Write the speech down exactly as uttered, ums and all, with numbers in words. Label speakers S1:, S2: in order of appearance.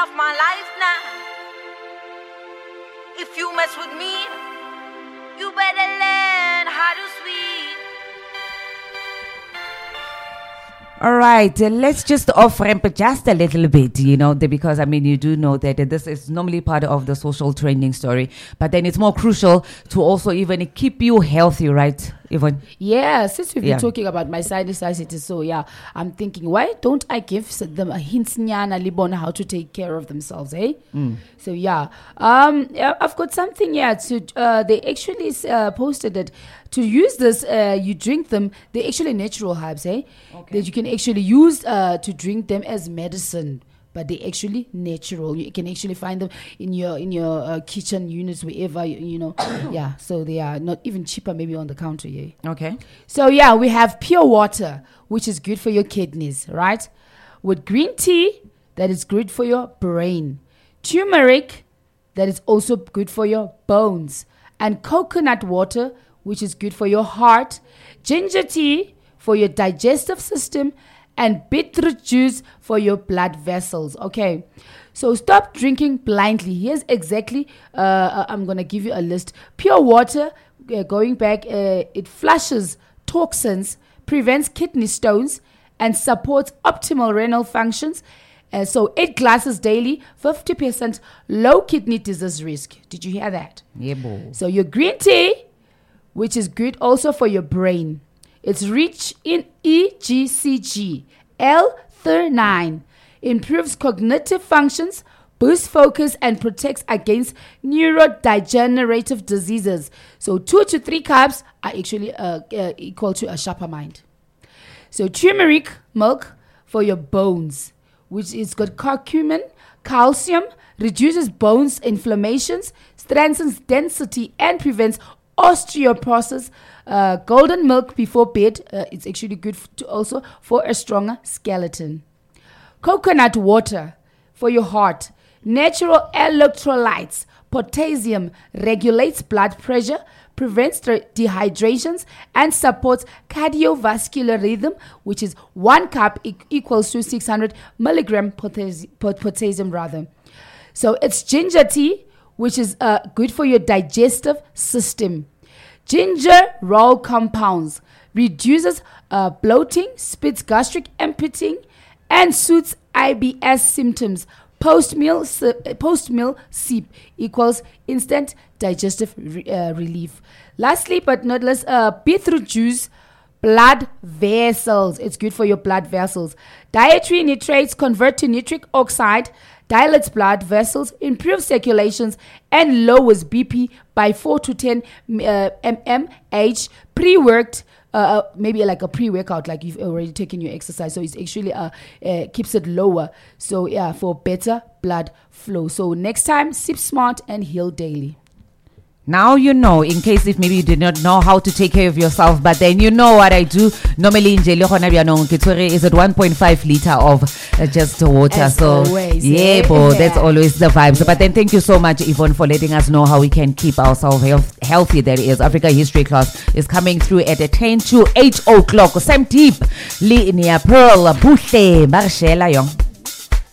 S1: of my life now. If you mess with me, you better learn how to swim.
S2: All right, uh, let's just off ramp just a little bit, you know, the, because I mean, you do know that uh, this is normally part of the social trending story, but then it's more crucial to also even keep you healthy, right, Yvonne?
S3: Yeah, since we've been
S2: Yeah.
S3: talking about my sinusitis, so yeah, I'm thinking, why don't I give s- them a hint nyana libon how to take care of themselves, eh? So yeah, um, yeah, I've got something here. To uh, they actually uh, posted it. To use this, uh, you drink them. They're actually natural herbs, eh?
S2: Okay.
S3: That you can actually use uh, to drink them as medicine. But they're actually natural. You can actually find them in your in your uh, kitchen units, wherever you, you know. Yeah, so they are not even cheaper, maybe on the counter. Yeah.
S2: Okay.
S3: So yeah, we have pure water, which is good for your kidneys, right? With green tea, that is good for your brain. Turmeric, that is also good for your bones. And coconut water, which is good for your heart. Ginger tea for your digestive system. And beetroot juice for your blood vessels. Okay, so stop drinking blindly. Here's exactly, uh, uh, I'm going to give you a list. Pure water, uh, going back, uh, it flushes toxins, prevents kidney stones, and supports optimal renal functions. Uh, so eight glasses daily, fifty percent low kidney disease risk. Did you hear that?
S2: Yeah, boy.
S3: So your green tea, which is good also for your brain. It's rich in E G C G, L thirty-nine, improves cognitive functions, boosts focus, and protects against neurodegenerative diseases. So two to three cups are actually uh, uh, equal to a sharper mind. So turmeric milk for your bones, which is got curcumin, calcium, reduces bones inflammations, strengthens density, and prevents osteoporosis. Uh, golden milk before bed, uh, it's actually good f- to also for a stronger skeleton. Coconut water for your heart, natural electrolytes, potassium, regulates blood pressure, prevents de- dehydrations, and supports cardiovascular rhythm, which is one cup e- equals to six hundred milligram potas- pot- potassium rather. So it's ginger tea, which is uh, good for your digestive system. Ginger raw compounds reduces uh, bloating, speeds gastric emptying, and soothes I B S symptoms. Post-meal si- post-meal sip equals instant digestive re- uh, relief. Lastly, but not least, uh, beetroot juice, blood vessels. It's good for your blood vessels. Dietary nitrates convert to nitric oxide, dilates blood vessels, improves circulations, and lowers B P by four to ten uh, mmHg. Pre-worked, uh, maybe like a pre-workout, like you've already taken your exercise. So it's actually uh, uh, keeps it lower. So yeah, for better blood flow. So next time, sip smart and heal daily.
S2: Now you know, in case if maybe you did not know how to take care of yourself, but then you know what I do. Normally in Jelly is at one point five liter of uh, just water.
S3: As
S2: so
S3: always,
S2: yeah,
S3: eh?
S2: but
S3: Yeah.
S2: that's always the vibes. Yeah. But then thank you so much, Yvonne, for letting us know how we can keep ourselves health- healthy. That is, Africa History class is coming through at a ten to eight o'clock. Same deep, Li Nia Pearl, Buhle, Marshella Young.